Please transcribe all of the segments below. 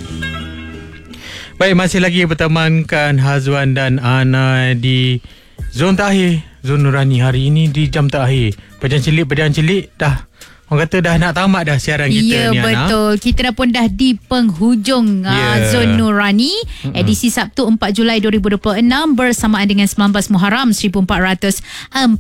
Baik, masih lagi bertemankan Hazwan dan Ana di zon terakhir, Zon Nurani. Hari ini di jam terakhir. Berjalan celik dah. Orang kata dah nak tamat dah siaran kita ni, Ana. Ya, betul. Kita dah pun dah di penghujung Zon Nurani. Edisi Sabtu 4 Julai 2026 bersamaan dengan 19 Muharram 1448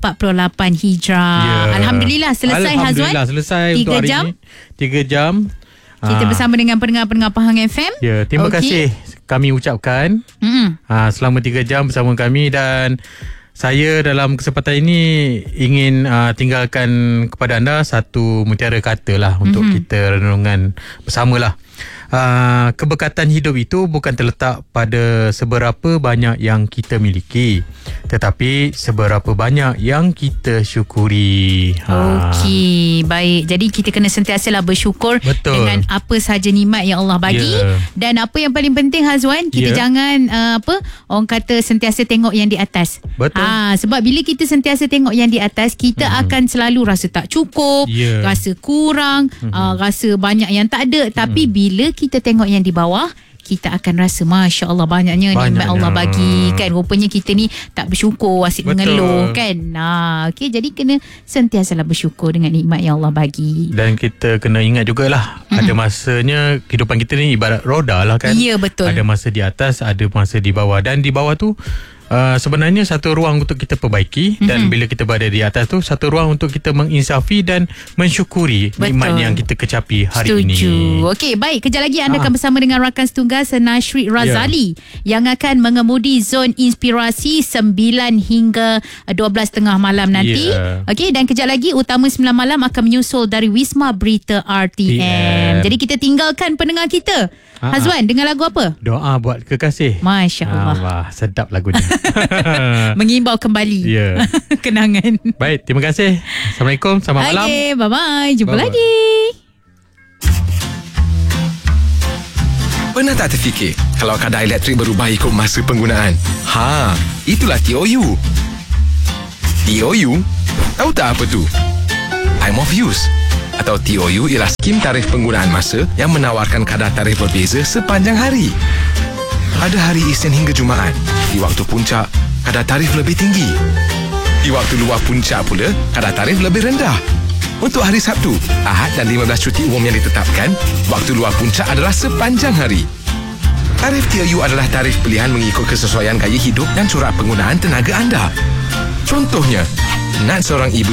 Hijrah. Alhamdulillah selesai, Hazwan. Alhamdulillah selesai 3 untuk hari jam. ini. 3 jam. Kita bersama dengan pendengar-pendengar Pahang FM. Ya, terima kasih kami ucapkan selama 3 jam bersama kami. Dan saya dalam kesempatan ini ingin tinggalkan kepada anda satu mutiara kata lah untuk kita renungan bersamalah. Keberkatan hidup itu bukan terletak pada seberapa banyak yang kita miliki, tetapi seberapa banyak yang kita syukuri. Okey, baik. Jadi kita kena sentiasalah bersyukur. Betul. Dengan apa sahaja nikmat yang Allah bagi. Dan apa yang paling penting, Hazwan, kita jangan orang kata sentiasa tengok yang di atas. Betul. Sebab bila kita sentiasa tengok yang di atas, kita akan selalu rasa tak cukup, rasa kurang, rasa banyak yang tak ada. Tapi bila kita tengok yang di bawah, kita akan rasa Masya Allah banyaknya nikmat Allah bagi kan. Rupanya kita ni tak bersyukur, asyik mengeluh kan. Okay, jadi kena sentiasalah bersyukur dengan nikmat yang Allah bagi. Dan kita kena ingat jugalah ada masanya kehidupan kita ni ibarat roda lah kan. Ya, betul. Ada masa di atas, ada masa di bawah. Dan di bawah tu sebenarnya satu ruang untuk kita perbaiki. Dan bila kita berada di atas tu, satu ruang untuk kita menginsafi dan mensyukuri nikmat yang kita kecapi hari ini. Setuju. Okey, baik. Kejap lagi anda akan bersama dengan rakan setunggal Nashri Razali yang akan mengemudi Zon Inspirasi 9 hingga 12.30 malam nanti. Okey, dan kejap lagi Utama 9 malam akan menyusul dari Wisma Berita RTM. Jadi kita tinggalkan pendengar kita. Hazwan, dengan lagu apa? Doa buat kekasih. Masya Allah. Wah, sedap lagunya. Mengimbau kembali kenangan. Baik, terima kasih. Assalamualaikum, selamat malam. Okay, bye-bye. Jumpa lagi. Pernah tak terfikir kalau kadar elektrik berubah ikut masa penggunaan? Itulah TOU. TOU? Tahu tak apa tu? Time of use. Atau TOU ialah skim tarif penggunaan masa yang menawarkan kadar tarif berbeza sepanjang hari. Pada hari Isnin hingga Jumaat, di waktu puncak, kadar tarif lebih tinggi. Di waktu luar puncak pula, kadar tarif lebih rendah. Untuk hari Sabtu, Ahad dan 15 cuti umum yang ditetapkan, waktu luar puncak adalah sepanjang hari. Tarif TOU adalah tarif pilihan mengikut kesesuaian gaya hidup dan corak penggunaan tenaga anda. Contohnya, nak seorang ibu